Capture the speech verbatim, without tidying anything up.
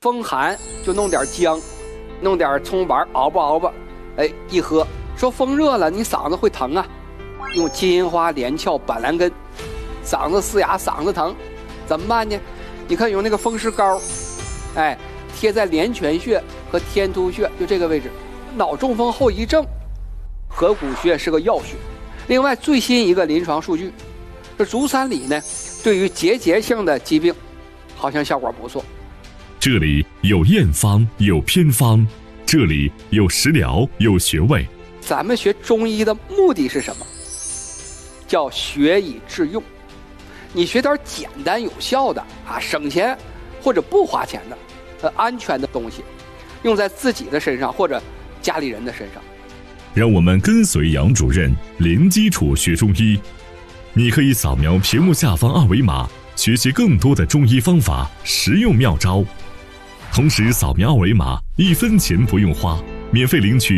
风寒就弄点姜，弄点葱丸熬吧熬吧，哎，一喝。说风热了，你嗓子会疼啊，用金银花、连翘、板蓝根，嗓子嘶哑，嗓子疼，怎么办呢？你看有那个风湿膏，哎，贴在连泉穴和天突穴，就这个位置。脑中风后遗症，合谷穴是个要穴。另外最新一个临床数据，这足三里呢，对于结节性的疾病，好像效果不错。 这里有验方，有偏方，这里有食疗，有穴位。 咱们学中医的目的是什么？叫学以致用。你学点简单有效的啊，省钱或者不花钱的、呃安全的东西，用在自己的身上或者家里人的身上。 让我们跟随杨主任零基础学中医。你可以扫描屏幕下方二维码，学习更多的中医方法、实用妙招。同时扫描二维码，一分钱不用花，免费领取